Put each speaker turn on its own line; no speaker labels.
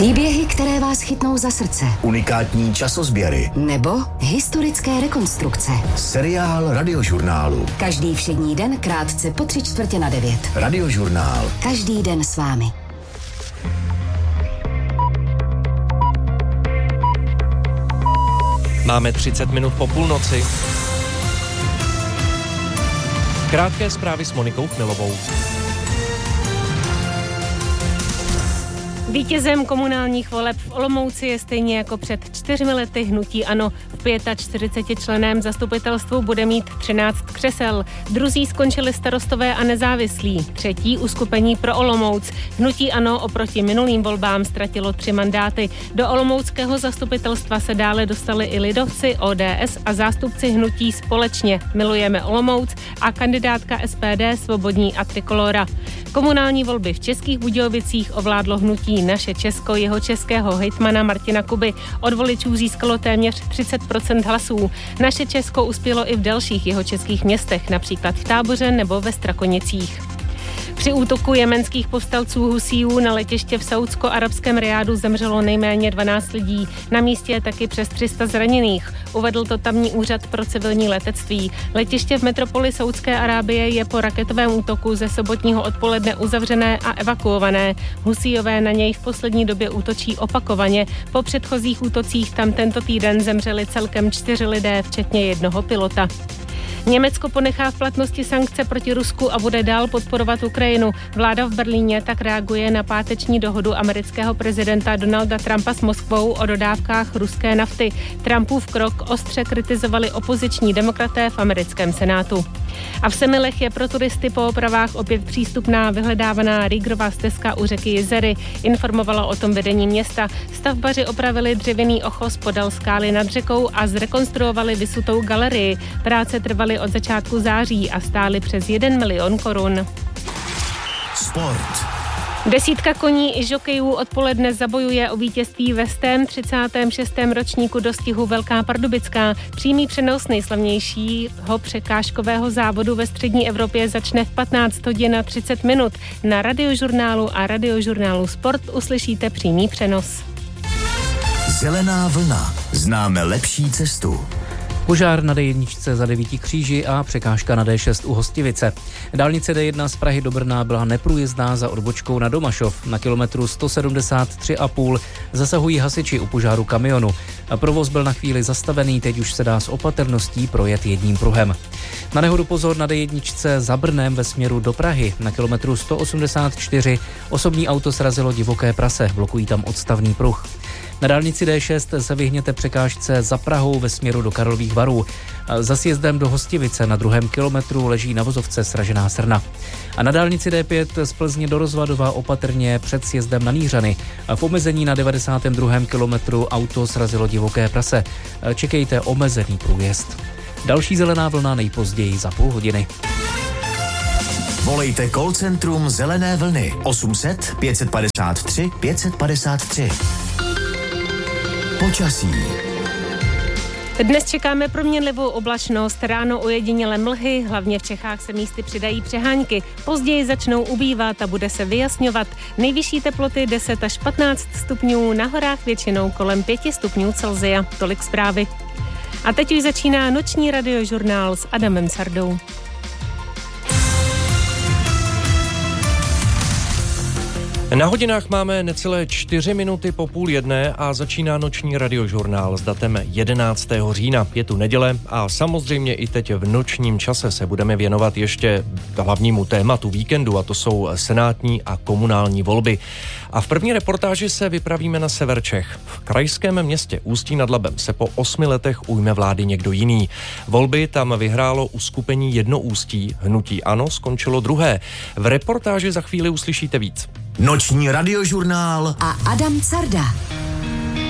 Příběhy, které vás chytnou za srdce.
Unikátní časozběry.
Nebo historické rekonstrukce.
Seriál Radiožurnálu.
Každý všední den krátce po 8:45.
Radiožurnál.
Každý den s vámi.
Máme 30 minut po půlnoci. Krátké zprávy s Monikou Chmelovou.
Vítězem komunálních voleb v Olomouci je stejně jako před 4 lety hnutí ANO. V 45členném zastupitelstvu bude mít 13 křesel. Druzí skončili Starostové a nezávislí. Třetí uskupení pro Olomouc. Hnutí ANO oproti minulým volbám ztratilo 3 mandáty. Do olomouckého zastupitelstva se dále dostali i lidovci, ODS a zástupci hnutí Společně Milujeme Olomouc a kandidátka SPD Svobodní a Trikolora. Komunální volby v Českých Budějovicích ovládlo hnutí Naše Česko jeho českého hejtmana Martina Kuby. Od voličů získalo téměř 30% hlasů. Naše Česko uspělo i v dalších jeho českých městech, například v Táboře nebo ve Strakonicích. Při útoku jemenských povstalců Husijů na letiště v saúdsko-arabském Rijádu zemřelo nejméně 12 lidí. Na místě je taky přes 300 zraněných. Uvedl to tamní úřad pro civilní letectví. Letiště v metropoli Saúdské Arábie je po raketovém útoku ze sobotního odpoledne uzavřené a evakuované. Husijové na něj v poslední době útočí opakovaně. Po předchozích útocích tam tento týden zemřeli celkem 4 lidé, včetně jednoho pilota. Německo ponechá v platnosti sankce proti Rusku a bude dál podporovat Ukrajinu. Vláda v Berlíně tak reaguje na páteční dohodu amerického prezidenta Donalda Trumpa s Moskvou o dodávkách ruské nafty. Trumpův krok ostře kritizovali opoziční demokraté v americkém senátu. A v Semilech je pro turisty po opravách opět přístupná vyhledávaná Rýgrová stezka u řeky Jizery. Informovalo o tom vedení města. Stavbaři opravili dřevěný ochos podél skály nad řekou a zrekonstruovali vysutou galerii. Práce trvaly od začátku září a stály přes 1 milion korun.
Sport.
10 koní i žokejů odpoledne zabojuje o vítězství ve 136. ročníku dostihu Velká Pardubická. Přímý přenos nejslavnějšího překážkového závodu ve střední Evropě začne v 15:30. Na Radiožurnálu a Radiožurnálu Sport uslyšíte přímý přenos.
Zelená vlna. Známe lepší cestu.
Požár na D1 za 9 Kříži a překážka na D6 u Hostivice. Dálnice D1 z Prahy do Brna byla neprůjezdná za odbočkou na Domašov. Na kilometru 173,5 zasahují hasiči u požáru kamionu. Provoz byl na chvíli zastavený, teď už se dá s opatrností projet jedním pruhem. Na nehodu pozor na D1 za Brnem ve směru do Prahy. Na kilometru 184 osobní auto srazilo divoké prase, blokují tam odstavný pruh. Na dálnici D6 se vyhněte překážce za Prahou ve směru do Karlových Varů. Za sjezdem do Hostivice na 2. kilometru leží na vozovce sražená srna. A na dálnici D5 z Plzně do Rozvadova opatrně před sjezdem na Nířany. V omezení na 92. kilometru auto srazilo divoké prase. Čekejte omezený průjezd. Další zelená vlna nejpozději za půl hodiny.
Volejte call centrum Zelené vlny 800 553 553. Počasí.
Dnes čekáme proměnlivou oblačnost, ráno ojedinělé mlhy, hlavně v Čechách se místy přidají přehánky. Později začnou ubývat a bude se vyjasňovat. Nejvyšší teploty 10 až 15 stupňů, na horách většinou kolem 5 stupňů Celsia. Tolik zprávy. A teď už začíná noční radiožurnál s Adamem Sardou.
Na hodinách máme necelé 4 minuty po 12:30 a začíná noční radiožurnál s datem 11. října. Je tu neděle a samozřejmě i teď v nočním čase se budeme věnovat ještě hlavnímu tématu víkendu, a to jsou senátní a komunální volby. A v první reportáži se vypravíme na sever Čech. V krajském městě Ústí nad Labem se po 8 letech ujme vlády někdo jiný. Volby tam vyhrálo uskupení Jednoústí, hnutí ANO skončilo druhé. V reportáži za chvíli uslyšíte víc.
Noční radiožurnál
a Adam Carda.